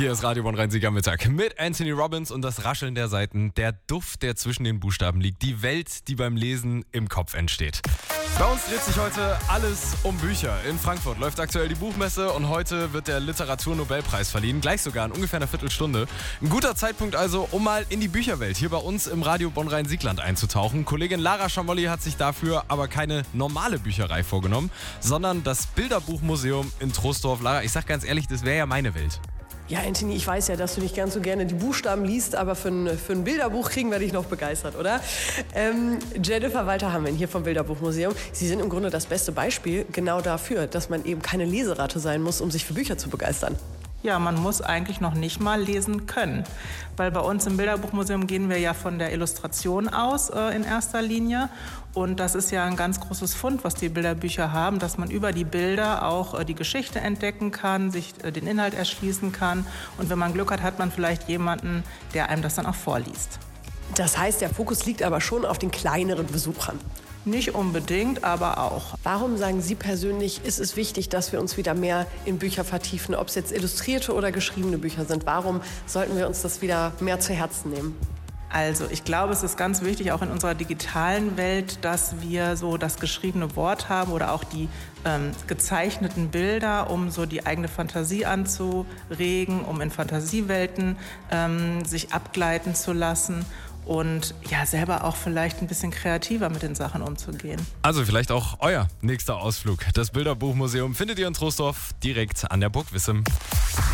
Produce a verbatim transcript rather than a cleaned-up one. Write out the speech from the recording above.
Hier ist Radio Bonn-Rhein-Sieg am Mittag mit Anthony Robbins und das Rascheln der Seiten, der Duft, der zwischen den Buchstaben liegt, die Welt, die beim Lesen im Kopf entsteht. Bei uns dreht sich heute alles um Bücher. In Frankfurt läuft aktuell die Buchmesse und heute wird der Literaturnobelpreis verliehen, gleich sogar in ungefähr einer Viertelstunde. Ein guter Zeitpunkt also, um mal in die Bücherwelt hier bei uns im Radio Bonn-Rhein-Siegland einzutauchen. Kollegin Lara Schamolli hat sich dafür aber keine normale Bücherei vorgenommen, sondern das Bilderbuchmuseum in Troisdorf. Lara, ich sag ganz ehrlich, das wäre ja meine Welt. Ja, Anthony, ich weiß ja, dass du nicht ganz so gerne die Buchstaben liest, aber für ein, für ein Bilderbuch kriegen wir dich noch begeistert, oder? Ähm, Jennifer Walter-Hammeln hier vom Bilderbuchmuseum. Sie sind im Grunde das beste Beispiel genau dafür, dass man eben keine Leseratte sein muss, um sich für Bücher zu begeistern. Ja, man muss eigentlich noch nicht mal lesen können, weil bei uns im Bilderbuchmuseum gehen wir ja von der Illustration aus äh, in erster Linie und das ist ja ein ganz großes Fund, was die Bilderbücher haben, dass man über die Bilder auch äh, die Geschichte entdecken kann, sich äh, den Inhalt erschließen kann und wenn man Glück hat, hat man vielleicht jemanden, der einem das dann auch vorliest. Das heißt, der Fokus liegt aber schon auf den kleineren Besuchern. Nicht unbedingt, aber auch. Warum sagen Sie persönlich, ist es wichtig, dass wir uns wieder mehr in Bücher vertiefen, ob es jetzt illustrierte oder geschriebene Bücher sind? Warum sollten wir uns das wieder mehr zu Herzen nehmen? Also ich glaube, es ist ganz wichtig, auch in unserer digitalen Welt, dass wir so das geschriebene Wort haben oder auch die ähm, gezeichneten Bilder, um so die eigene Fantasie anzuregen, um in Fantasiewelten ähm, sich abgleiten zu lassen. Und ja, selber auch vielleicht ein bisschen kreativer mit den Sachen umzugehen. Also vielleicht auch euer nächster Ausflug. Das Bilderbuchmuseum findet ihr in Troisdorf direkt an der Burg Wissem.